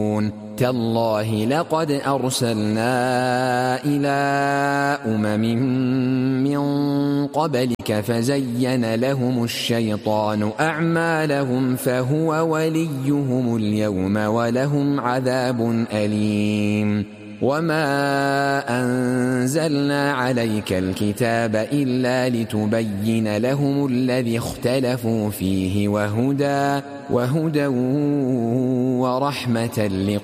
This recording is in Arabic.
تالله لقد أرسلنا إلى من قبلك فزين لهم الشيطان أعمالهم فهو وليهم اليوم ولهم عذاب أليم وما أنزلنا عليك الكتاب إلا لتبين لهم الذي اختلفوا فيه وهدى ورحمة